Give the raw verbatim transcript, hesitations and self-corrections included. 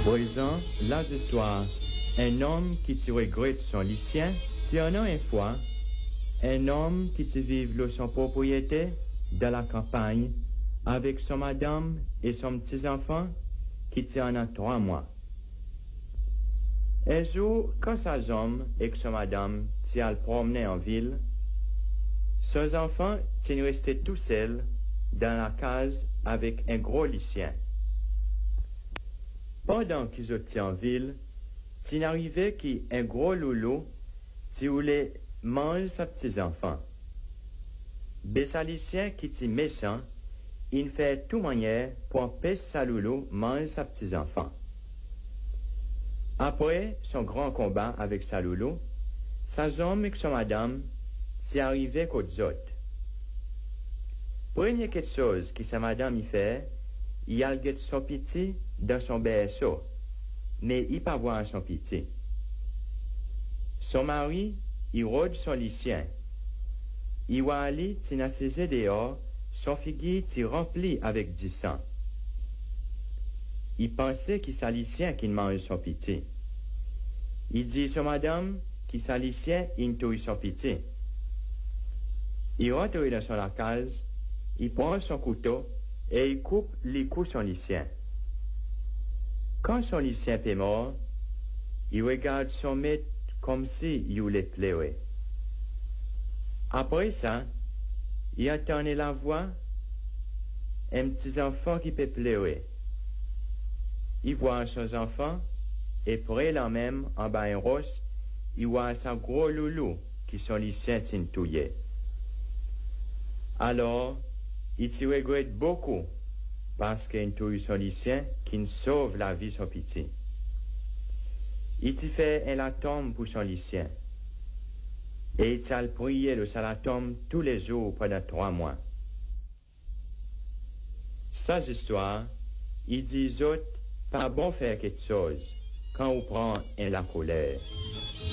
Présent, là histoires, un homme qui te regrette son lycéen, si on a une fois, un homme qui te vive dans son propriété, dans la campagne, avec son madame et son petit-enfant, qui te en a trois mois. Un jour, quand sa homme et son madame t'y allent promener en ville, ses enfants t'y restaient tout seuls dans la case avec un gros lycéen. Pendant qu'ils étaient en ville, t'y arrivait qu'un gros loulou t'y voulait manger ses petits-enfants. Mais sa lycéen qui t'y méchant, il fait tout manière pour empêcher sa loulou manger ses petits-enfants. Après son grand combat avec sa loulou, sa homme et son madame s'y arrivaient qu'aux autres. Première quelque chose que sa madame y fait, il a le son petit dans son berceau, mais il pas voir son petit. Son mari, il rôde son lycéen. Il va aller t'y n'assaiser dehors, son figuier t'y rempli avec du sang. Il pensait qu'il sa lycéen qui mange son petit. Il dit à madame qu'il sa lycéen il touille son petit. Il rentre dans son case, il prend son couteau et il coupe les coups son lycéen. Quand son lycéen est mort, il regarde son maître comme si il voulait pleurer. Après ça, il entendait la voix un petit enfant qui peut pleurer. Il voit son enfant et près là même, en bas un roche, il voit son gros loulou qui son lycéen s'intouillait. Alors, il s'y regrette beaucoup parce qu'il touille son lycéen qui ne sauve la vie son petit. Il s'y fait un la tombe pour son lycéen. Et il s'y prier le la tombe tous les jours pendant trois mois. Ces histoires, il dit aux autres, pas bon faire quelque chose quand on prend un la colère.